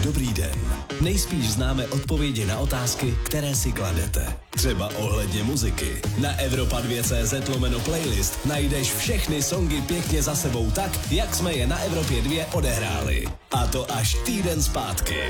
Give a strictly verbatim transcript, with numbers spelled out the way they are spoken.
dobrý den. Nejspíš známe odpovědi na otázky, které si kladete. Třeba ohledně muziky. Na Evropa dva tečka cé zet lomeno playlist najdeš všechny songy pěkně za sebou tak, jak jsme je na Evropě dva odehráli. A to až týden zpátky.